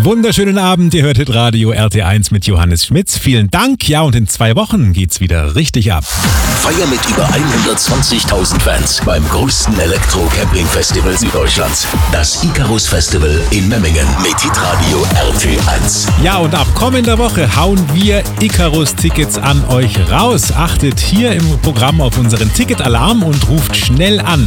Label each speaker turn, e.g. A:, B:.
A: Wunderschönen Abend, ihr hört Hitradio RT1 mit Johannes Schmitz. Vielen Dank. Ja, und in 2 Wochen geht's wieder richtig ab.
B: Feier mit über 120.000 Fans beim größten Elektro-Camping-Festival Süddeutschlands. Das Icarus Festival in Memmingen mit Hitradio RT1.
A: Ja, und ab kommender Woche hauen wir Icarus-Tickets an euch raus. Achtet hier im Programm auf unseren Ticketalarm und ruft schnell an.